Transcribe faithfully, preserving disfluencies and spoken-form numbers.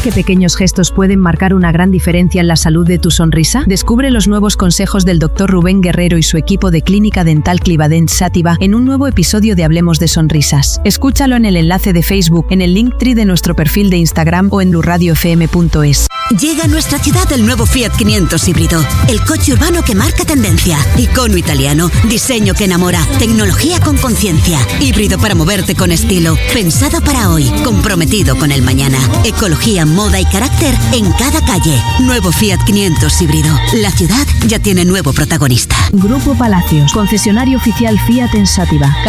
¿Sabías que pequeños gestos pueden marcar una gran diferencia en la salud de tu sonrisa? Descubre los nuevos consejos del doctor Rubén Guerrero y su equipo de Clínica Dental Clivadent Sativa en un nuevo episodio de Hablemos de Sonrisas. Escúchalo en el enlace de Facebook, en el Linktree de nuestro perfil de Instagram o en blurradio f m punto es. Llega a nuestra ciudad el nuevo Fiat quinientos híbrido, el coche urbano que marca tendencia. Icono italiano, diseño que enamora, tecnología con conciencia, híbrido para moverte con estilo, pensado para hoy, comprometido con el mañana. Ecología, moda y carácter en cada calle. Nuevo Fiat quinientos híbrido. La ciudad ya tiene nuevo protagonista. Grupo Palacios, concesionario oficial Fiat en Sátiva.